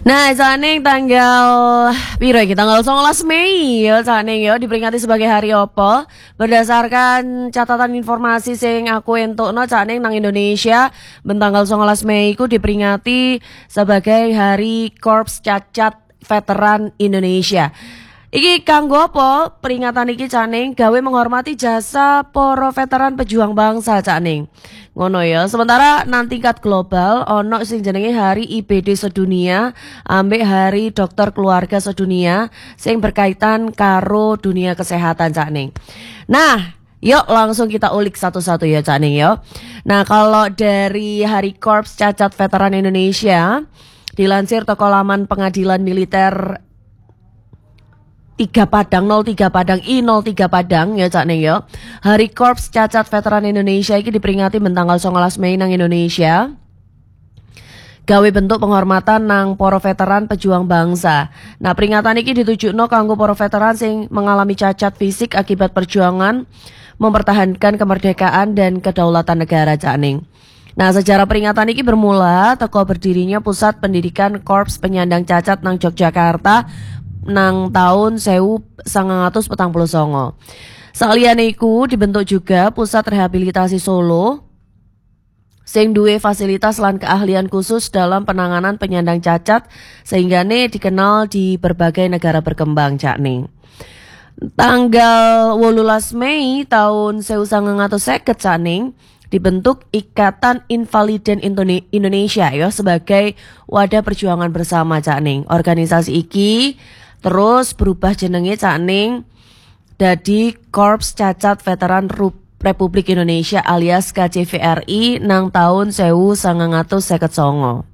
Nah, saning tanggal piro iki? Tanggal 19 Mei ya saning ya diperingati sebagai hari apa? Berdasarkan catatan informasi sing aku entukno saning nang Indonesia, ben tanggal 19 Mei iku diperingati sebagai Hari Korps Cacat Veteran Indonesia. Iki kanggo apa? Peringatan iki caning gawe menghormati jasa para veteran pejuang bangsa caning. Ngono ya. Sementara nang tingkat global ono sing jenenge Hari IBD Sedunia ambek Hari Dokter Keluarga Sedunia sing berkaitan karo dunia kesehatan caning. Nah, yuk langsung kita ulik satu-satu ya caning ya. Nah, kalau dari Hari Korps Cacat Veteran Indonesia dilansir toko laman Pengadilan Militer 3 Padang 03 Padang I03 Padang ya cak ning ya. Hari Korps Cacat Veteran Indonesia iki diperingati ben tanggal 19 Mei nang Indonesia. Gawe bentuk penghormatan nang para veteran pejuang bangsa. Nah, peringatan iki ditujukno kanggo para veteran sing mengalami cacat fisik akibat perjuangan mempertahankan kemerdekaan dan kedaulatan negara cak ning. Nah, sejarah peringatan ini bermula teko berdirinya Pusat Pendidikan Korps Penyandang Cacat nang Yogyakarta nang tahun 1949. Saliyane iku dibentuk juga Pusat Rehabilitasi Solo sing duwe fasilitas lan keahlian khusus dalam penanganan penyandang cacat sehingga dikenal di berbagai negara berkembang cakning. Tanggal 18 Mei tahun 1950 caning dibentuk Ikatan Invaliden Indonesia ya sebagai wadah perjuangan bersama cakning. Organisasi iki terus berubah jenenge cakning dadi Korps Cacat Veteran Republik Indonesia alias KCVRI nang tahun 1959.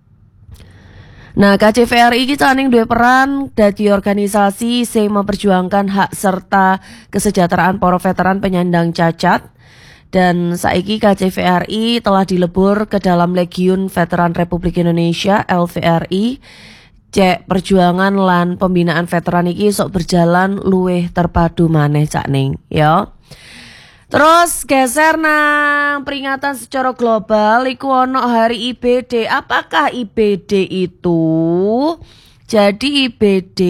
Nah, KCVRI iki cakning duwe peran dadi organisasi sing memperjuangkan hak serta kesejahteraan para veteran penyandang cacat. Dan saiki KCVRI telah dilebur ke dalam Legiun Veteran Republik Indonesia LVRI. Cek perjuangan lan pembinaan veteran iki sok berjalan luwih terpadu maneh cakning ya. Terus geser nang peringatan secara global iku ono Hari IBD. Apakah IBD itu? Jadi IBD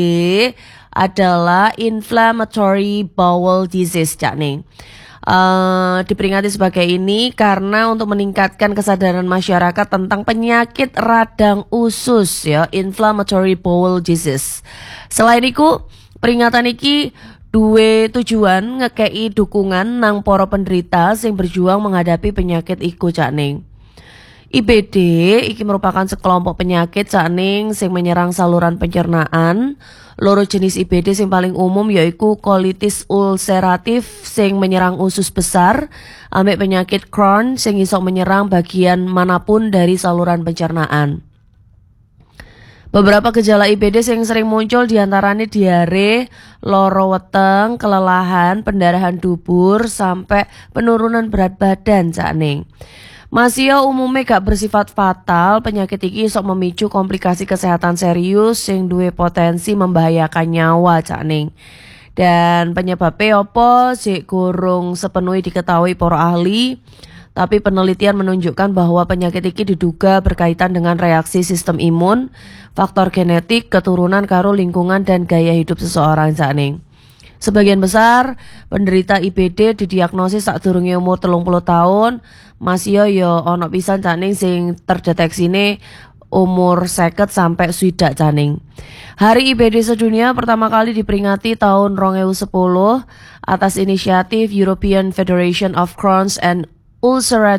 adalah Inflammatory Bowel Disease cakning. Diperingati sebagai ini karena untuk meningkatkan kesadaran masyarakat tentang penyakit radang usus ya, inflammatory bowel disease. Selain itu, peringatan iki duwe tujuan ngekei dukungan nang para penderita sing berjuang menghadapi penyakit iku cakning. IBD iki merupakan sekelompok penyakit cakning sing menyerang saluran pencernaan. Loro jenis IBD sing paling umum yaiku kolitis ulceratif sing menyerang usus besar, ambek penyakit Crohn sing iso menyerang bagian manapun dari saluran pencernaan. Beberapa gejala IBD sing sering muncul diantaranya diare, loro weteng, kelelahan, pendarahan dubur, sampai penurunan berat badan cakning. Masih umumnya gak bersifat fatal, penyakit iki sok memicu komplikasi kesehatan serius yang duwe potensi membahayakan nyawa cakning. Dan penyebabnya apa sik kurung sepenuhnya diketahui para ahli, tapi penelitian menunjukkan bahwa penyakit iki diduga berkaitan dengan reaksi sistem imun, faktor genetik, keturunan karo lingkungan dan gaya hidup seseorang cakning. Sebagian besar penderita IBD didiagnosis sadurunge umur 30 tahun, masih yo ono pisan cakning sing terdeteksi ini umur 50 sampai 60 cakning. Hari IBD Sedunia pertama kali diperingati tahun 2010 atas inisiatif European Federation of Crohn's and Ulcerative